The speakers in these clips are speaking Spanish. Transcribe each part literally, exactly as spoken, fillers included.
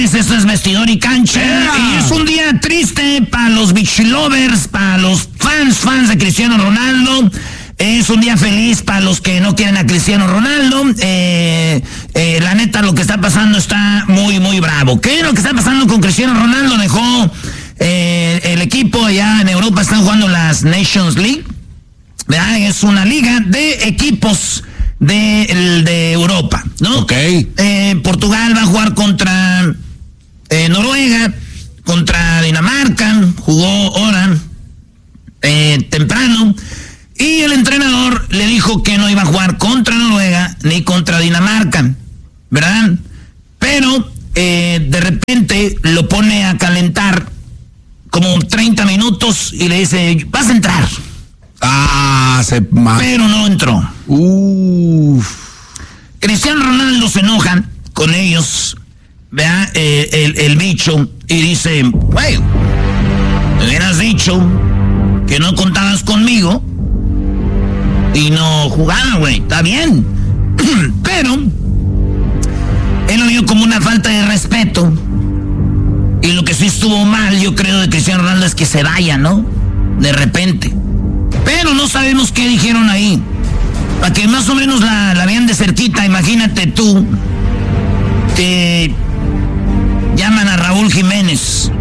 Esto es Vestidor y Cancha. Yeah. Y es un día triste para los beach lovers, para los fans, fans de Cristiano Ronaldo. Es un día feliz para los que no quieren a Cristiano Ronaldo. Eh, eh, la neta, lo que está pasando está muy, muy bravo. ¿Qué es lo que está pasando con Cristiano Ronaldo? Dejó eh, el equipo allá en Europa, están jugando las Nations League. ¿Verdad? Es una liga de equipos de, de Europa, ¿no? Ok. Eh, Portugal va a jugar contra eh, Noruega, contra Dinamarca, jugó ahora eh, temprano, y el entrenador le dijo que no iba a jugar contra Noruega ni contra Dinamarca, ¿verdad? Pero eh, de repente lo pone a calentar como treinta minutos y le dice, vas a entrar. Ah, se Pero no entró. Uf. Cristiano Ronaldo se enoja con ellos, vea, eh, el, el bicho, y dice, güey, me hubieras dicho que no contabas conmigo y no jugaba, güey, está bien. Pero él lo vio como una falta de respeto, y lo que sí estuvo mal, yo creo, de Cristiano Ronaldo es que se vaya, ¿no? De repente. Pero no sabemos qué dijeron ahí. Para que más o menos la, la vean de cerquita, imagínate tú, te llaman a Raúl Jiménez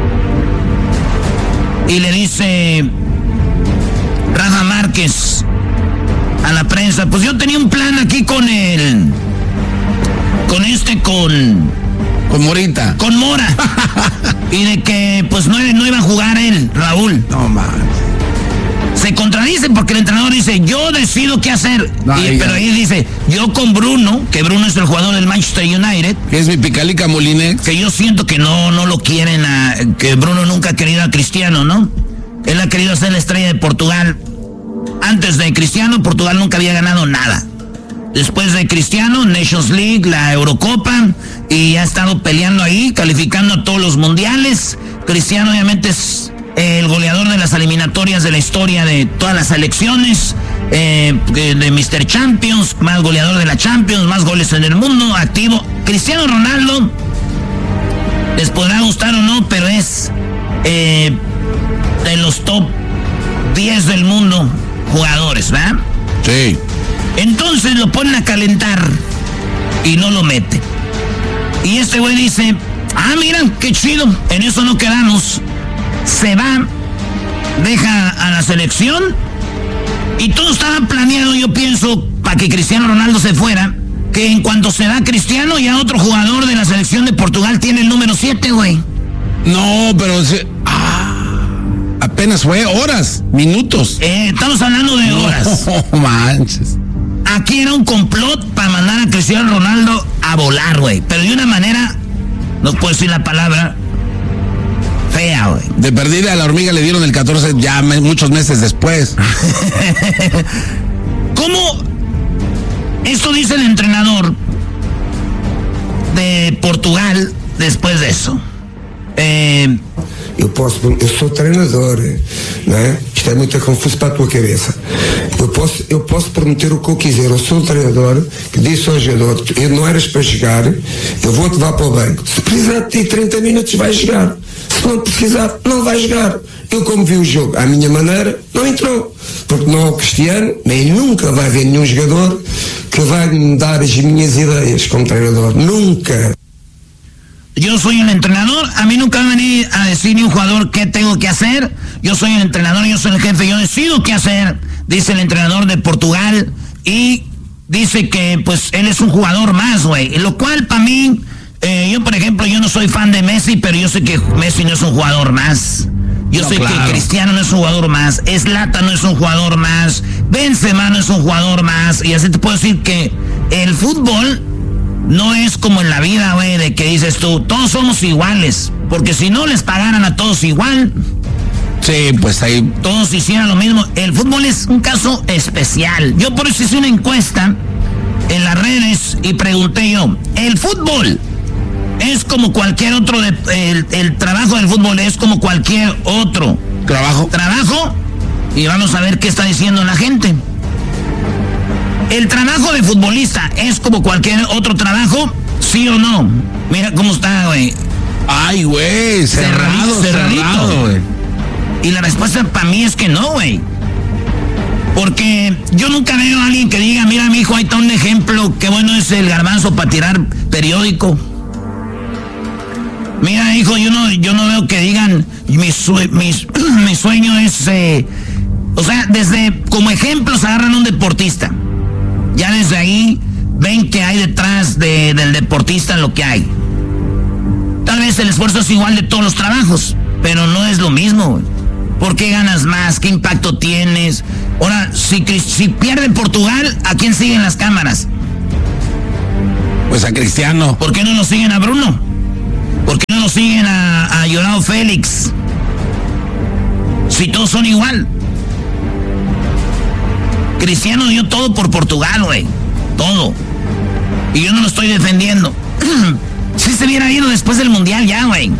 y le dice Rafa Márquez a la prensa, pues yo tenía un plan aquí con el, con este, con... Con Morita. Con Mora. Y de que pues no, no iba a jugar él, Raúl. No mames. Se contradice porque el entrenador dice, yo decido qué hacer. Ay, y, pero ahí dice, yo con Bruno, que Bruno es el jugador del Manchester United. Que es mi picalica Molinex. Que yo siento que no, no lo quieren, a, que Bruno nunca ha querido a Cristiano, ¿no? Él ha querido ser la estrella de Portugal. Antes de Cristiano, Portugal nunca había ganado nada. Después de Cristiano, Nations League, la Eurocopa, y ha estado peleando ahí, calificando a todos los mundiales. Cristiano obviamente es el goleador de las eliminatorias de la historia de todas las selecciones, eh, de, de míster Champions, más goleador de la Champions, más goles en el mundo, activo. Cristiano Ronaldo, les podrá gustar o no, pero es eh, de los top diez del mundo jugadores, ¿verdad? Sí. Entonces lo ponen a calentar y no lo mete. Y este güey dice, ah, mira, qué chido, en eso no quedamos. Se va, deja a la selección, y todo estaba planeado, yo pienso, para que Cristiano Ronaldo se fuera, que en cuanto se va Cristiano, ya otro jugador de la selección de Portugal tiene el número siete, güey. No, pero se, ah, apenas fue horas, minutos. Eh, estamos hablando de horas. No manches. Aquí era un complot para mandar a Cristiano Ronaldo a volar, güey, pero de una manera, no puedo decir la palabra, fea, güey. De perdida a la hormiga le dieron el catorce ya me, muchos meses después. ¿Cómo? Esto dice el entrenador de Portugal después de eso. Eh, Eu posso, eu sou treinador, não é? Isto é muito confuso para a tua cabeça. Eu posso, eu posso prometer o que eu quiser. Eu sou o treinador que disse ao jogador, eu não eras para jogar, eu vou-te levar para o banco. Se precisar de ti trinta minutos, vai jogar. Se não precisar, não vai jogar. Eu, como vi o jogo à minha maneira, não entrou. Porque não é o Cristiano, nem nunca vai haver nenhum jogador que vai me dar as minhas ideias como treinador. Nunca. Yo soy el entrenador, a mí nunca van a venir a decir ni un jugador qué tengo que hacer. Yo soy el entrenador, yo soy el jefe, yo decido qué hacer, dice el entrenador de Portugal. Y dice que pues él es un jugador más, güey. Lo cual para mí, eh, yo por ejemplo, yo no soy fan de Messi, pero yo sé que Messi no es un jugador más. Yo no, sé claro. que Cristiano no es un jugador más, Zlatan no es un jugador más, Benzema no es un jugador más. Y así te puedo decir que el fútbol no es como en la vida, güey, de que dices tú, todos somos iguales. Porque si no les pagaran a todos igual, sí, pues ahí todos hicieran lo mismo. El fútbol es un caso especial. Yo por eso hice una encuesta en las redes y pregunté yo, ¿el fútbol es como cualquier otro, de, el, el trabajo del fútbol es como cualquier otro trabajo? Trabajo, y vamos a ver qué está diciendo la gente. ¿El trabajo de futbolista es como cualquier otro trabajo? ¿Sí o no? Mira cómo está, güey. Ay, güey, cerrado, cerradito, cerrado, güey. Y la respuesta para mí es que no, güey. Porque yo nunca veo a alguien que diga, mira, mijo, ahí está un ejemplo, qué bueno es el garbanzo para tirar periódico. Mira, hijo, yo no, yo no veo que digan, mi, sue, mi, mi sueño es... Eh, o sea, desde como ejemplos agarran un deportista. Ya desde ahí ven que hay detrás de, del deportista lo que hay. Tal vez el esfuerzo es igual de todos los trabajos, pero no es lo mismo. ¿Por qué ganas más? ¿Qué impacto tienes? Ahora, si, si pierde Portugal, ¿a quién siguen las cámaras? Pues a Cristiano. ¿Por qué no nos siguen a Bruno? ¿Por qué no nos siguen a, a Joao Félix? Si todos son igual. Cristiano dio todo por Portugal, güey. Todo. Y yo no lo estoy defendiendo. Si se hubiera ido después del Mundial ya, güey.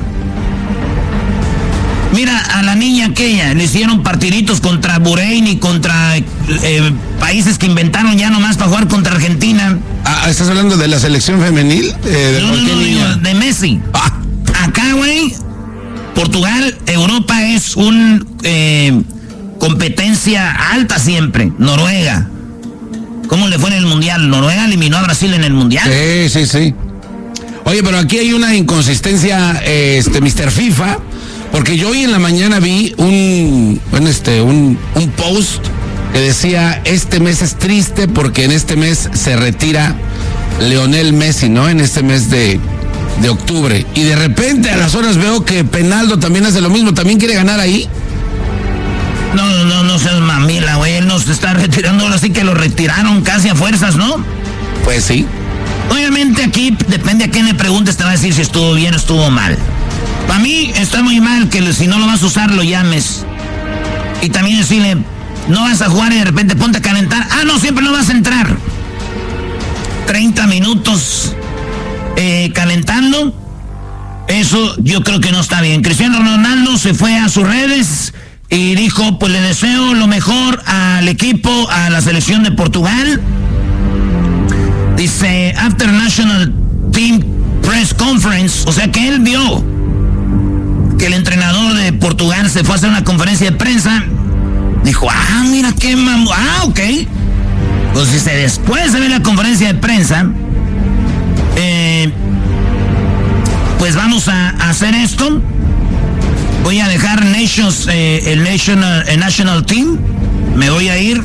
Mira, a la niña aquella le hicieron partiditos contra Bahrein y contra eh, países que inventaron ya nomás para jugar contra Argentina. Ah, ¿estás hablando de la selección femenil? Eh, ¿de no, no, no, digo, de Messi. Ah. Acá, güey, Portugal, Europa es un eh, competencia alta siempre. Noruega. ¿Cómo le fue en el Mundial? Noruega eliminó a Brasil en el Mundial. Sí, sí, sí. Oye, pero aquí hay una inconsistencia, eh, este, mister FIFA. Porque yo hoy en la mañana vi un, bueno, este, un, un post que decía, este mes es triste porque en este mes se retira Lionel Messi, ¿no? En este mes de, de octubre. Y de repente a las horas veo que Penaldo también hace lo mismo, ¿también quiere ganar ahí? No, no, no seas mamila, güey, él nos está retirando, ahora sí que lo retiraron casi a fuerzas, ¿no? Pues sí. Obviamente aquí, depende a quién le preguntes, te va a decir si estuvo bien o estuvo mal. Para mí está muy mal que si no lo vas a usar lo llames. Y también decirle, no vas a jugar y de repente ponte a calentar. Ah, no, siempre no vas a entrar. treinta minutos eh, calentando. Eso yo creo que no está bien. Cristiano Ronaldo se fue a sus redes y dijo, pues le deseo lo mejor al equipo, a la selección de Portugal. Dice, after National Team Press Conference, o sea que él vio que el entrenador de Portugal se fue a hacer una conferencia de prensa, dijo, ah, mira qué mambo, ah, ok. Pues dice, después de ver la conferencia de prensa, eh, pues vamos a, a hacer esto. Voy a dejar Nations, eh, el, National, el National Team, me voy a ir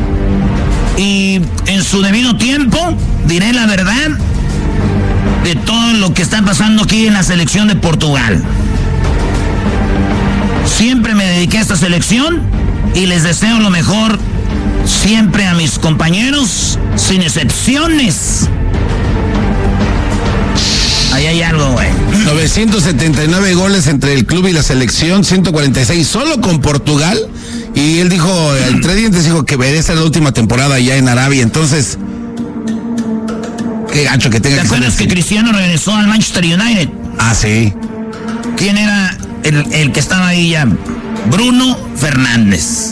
y en su debido tiempo diré la verdad de todo lo que está pasando aquí en la selección de Portugal. Siempre me dediqué a esta selección y les deseo lo mejor siempre a mis compañeros, sin excepciones. Ahí hay algo, güey. novecientos setenta y nueve goles entre el club y la selección, ciento cuarenta y seis solo con Portugal. Y él dijo, entre dientes dijo que esa es la última temporada ya en Arabia. Entonces, qué gacho que tenga que ser. ¿Te acuerdas que Cristiano regresó al Manchester United? Ah, sí. ¿Quién era el, el que estaba ahí ya? Bruno Fernández.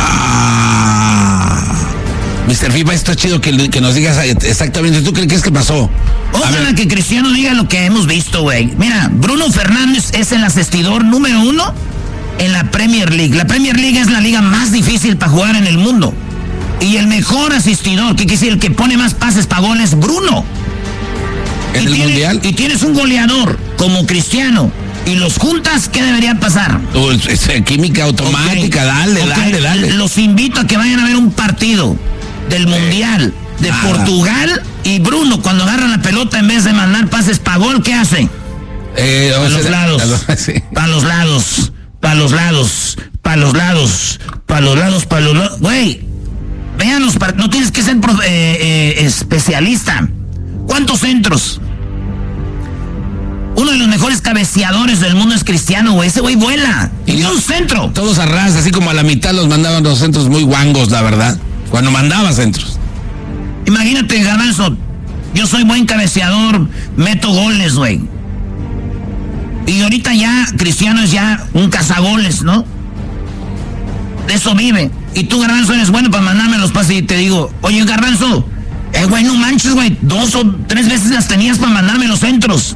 Ah. mister FIFA, esto es chido que, que nos digas exactamente. ¿Tú qué crees que pasó? Ojalá que Cristiano diga lo que hemos visto, güey. Mira, Bruno Fernández es el asistidor número uno en la Premier League. La Premier League es la liga más difícil para jugar en el mundo. Y el mejor asistidor, que quiere decir el que pone más pases para goles, Bruno. ¿En y el tiene, Mundial? Y tienes un goleador como Cristiano y los juntas, ¿qué debería pasar? Uh, es química automática, okay. dale, okay. dale, dale. Los invito a que vayan a ver un partido del Mundial de ah. Portugal y Bruno, cuando agarra la pelota, en vez de mandar pases para gol, ¿qué hace? Eh, para los lados, sí. para los lados, para los lados, para los lados, para los lados, para los lados. Güey, véanlos, no tienes que ser profe, eh, eh, especialista. ¿Cuántos centros? Uno de los mejores cabeceadores del mundo es Cristiano, güey. Ese güey vuela. Y dio un centro. Todos a ras, así como a la mitad los mandaban los centros muy guangos, la verdad. Cuando mandaba centros. Imagínate, Garbanzo, yo soy buen cabeceador, meto goles, güey. Y ahorita ya, Cristiano es ya un cazagoles, ¿no? De eso vive. Y tú, Garbanzo, eres bueno para mandarme los pases y te digo, oye, Garbanzo, eh, güey, no manches, güey, dos o tres veces las tenías para mandarme los centros.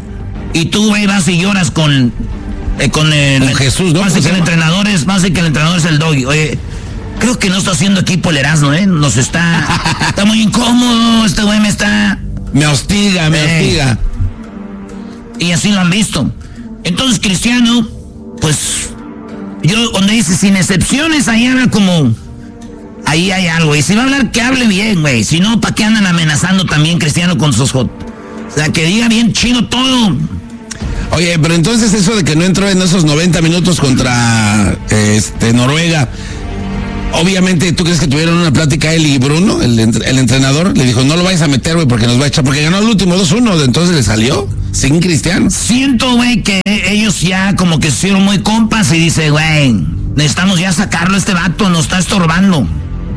Y tú, güey, vas y lloras con... Eh, con el... Con Jesús, ¿no? Más de que el entrenador es... Más de que el entrenador es el Doggy. Oye, creo que no está haciendo equipo el Erasmo, ¿eh? Nos está... está muy incómodo, este güey me está... Me hostiga, me eh, hostiga. Y así lo han visto. Entonces, Cristiano, pues... Yo, donde dice, sin excepciones, ahí habla como... Ahí hay algo. Y si va a hablar, que hable bien, güey. Si no, ¿para qué andan amenazando también Cristiano con sus... O sea, que diga bien chido todo. Oye, pero entonces eso de que no entró en esos noventa minutos contra este Noruega... Obviamente, ¿tú crees que tuvieron una plática él y Bruno, el, el entrenador? Le dijo, no lo vayas a meter, güey, porque nos va a echar, porque ganó el último dos uno, entonces le salió sin Cristiano. Siento, güey, que ellos ya como que se hicieron muy compas y dice, güey, necesitamos ya sacarlo a este vato, nos está estorbando.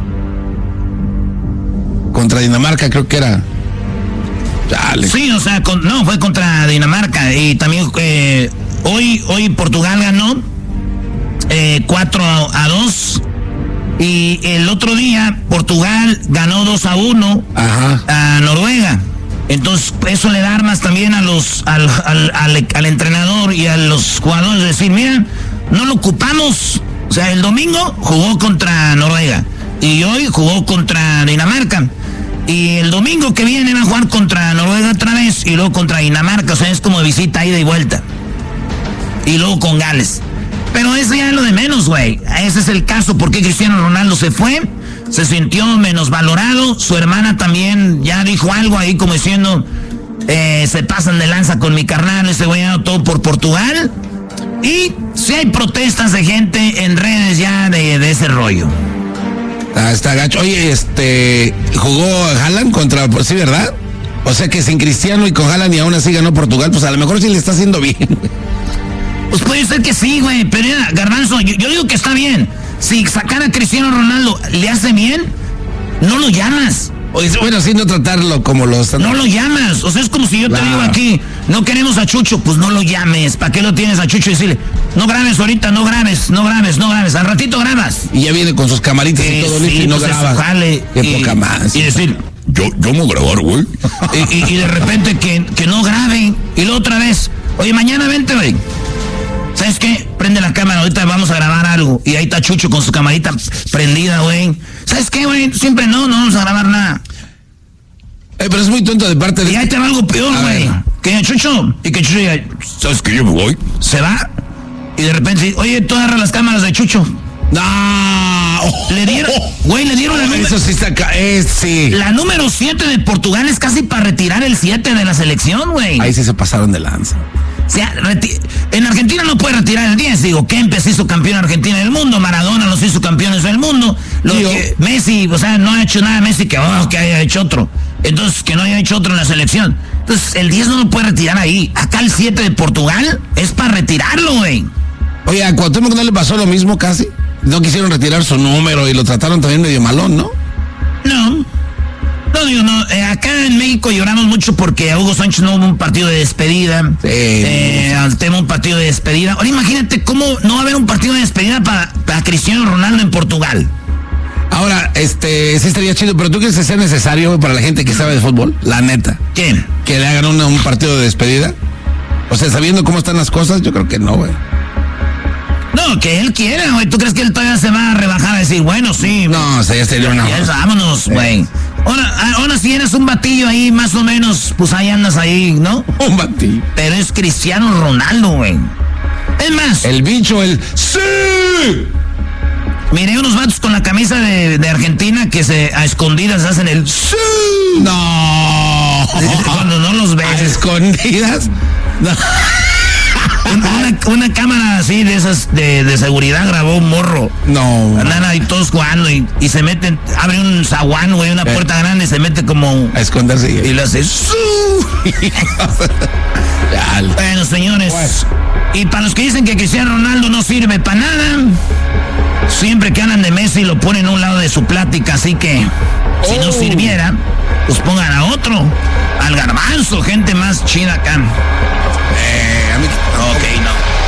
Contra Dinamarca creo que era. Dale. Sí, o sea, con, no, fue contra Dinamarca y también eh, hoy, hoy Portugal ganó eh, cuatro a dos. Y el otro día Portugal ganó dos a uno Ajá. a Noruega. Entonces eso le da armas también a los al, al, al, al entrenador y a los jugadores. Decir, mira, no lo ocupamos. O sea, el domingo jugó contra Noruega y hoy jugó contra Dinamarca. Y el domingo que viene va a jugar contra Noruega otra vez y luego contra Dinamarca. O sea, es como visita, ida y vuelta. Y luego con Gales. Pero eso ya es lo de menos, güey. Ese es el caso. ¿Por qué Cristiano Ronaldo se fue? Se sintió menos valorado. Su hermana también ya dijo algo ahí como diciendo, eh, se pasan de lanza con mi carnal, ese güey ya todo por Portugal. Y sí hay protestas de gente en redes ya de, de ese rollo. Ah, está gacho. Oye, este, jugó Haaland contra, sí, ¿verdad? O sea que sin Cristiano y con Haaland y aún así ganó Portugal, pues a lo mejor sí le está haciendo bien, güey. Pues puede ser que sí, güey, pero mira, Garbanzo, yo, yo digo que está bien. Si sacar a Cristiano Ronaldo le hace bien, no lo llamas. Oye, bueno, sí, no tratarlo como lo están... No lo llamas, o sea, es como si yo te claro. digo aquí, no queremos a Chucho, pues no lo llames. ¿Para qué lo tienes a Chucho y decirle, no grabes ahorita, no grabes, no grabes, no grabes, al ratito grabas? Y ya viene con sus camaritas eh, y todo listo sí, y no pues graba. Jale, Qué y, poca más. Y decir, yo, yo no grabar, güey. y, y, y de repente que, que no grabe, y luego otra vez, oye, mañana vente, güey. ¿Sabes qué? Prende la cámara, ahorita vamos a grabar algo. Y ahí está Chucho con su camarita prendida, güey. ¿Sabes qué, güey? Siempre no, no vamos a grabar nada. Eh, pero es muy tonto de parte de... Y ahí te va algo peor, güey. Que Chucho, y que Chucho diga, ¿sabes qué? Yo me voy. Se va. Y de repente, oye, tú agarras las cámaras de Chucho. No. Le dieron, güey, le dieron la número... Eso sí está acá, eh, sí. La número siete de Portugal es casi para retirar el siete de la selección, güey. Ahí sí se pasaron de lanza. O sea, en Argentina no puede retirar el diez, digo, Kempes hizo campeón Argentina del mundo, Maradona los hizo campeones del mundo, lo que Messi, o sea, no ha hecho nada Messi que, oh, que haya hecho otro, entonces que no haya hecho otro en la selección, entonces el diez no lo puede retirar ahí, acá el siete de Portugal es para retirarlo, güey. Oye, a Cuauhtémoc no le pasó lo mismo casi, no quisieron retirar su número y lo trataron también medio malón, ¿no? No. No, digo, no, eh, acá en México lloramos mucho porque a Hugo Sánchez no hubo un partido de despedida. Sí. Eh, al tema un partido de despedida. Ahora imagínate cómo no va a haber un partido de despedida para, para Cristiano Ronaldo en Portugal. Ahora, este, sí estaría chido, pero ¿tú crees que sea necesario para la gente que sabe de fútbol? La neta. ¿Qué? ¿Que le hagan una, un partido de despedida? O sea, sabiendo cómo están las cosas, yo creo que no, güey. No, que él quiera, güey. ¿Tú crees que él todavía se va a rebajar a decir, bueno, sí? No, o sea, ya sería una... Ya, vámonos, güey. Ahora, ahora si eres un batillo ahí, más o menos, pues ahí andas ahí, ¿no? Un batillo. Pero es Cristiano Ronaldo, güey. Es más... El bicho, el... ¡Sí! Miré unos vatos con la camisa de, de Argentina que se a escondidas hacen el... ¡Sí! No. Cuando no los ves. ¿A escondidas? No. Una, una cámara así de esas de, de seguridad grabó un morro. No. Andan ahí todos jugando y, y se meten, abre un zaguán, güey, una eh. puerta grande y se mete como... A esconderse. Y lo hace... Bueno, señores. Pues. Y para los que dicen que Cristiano Ronaldo no sirve para nada, siempre que hablan de Messi lo ponen a un lado de su plática, así que oh. si no sirviera, pues pongan a otro, al Garbanzo, gente más chida acá. Eh, a mí... Ok, no.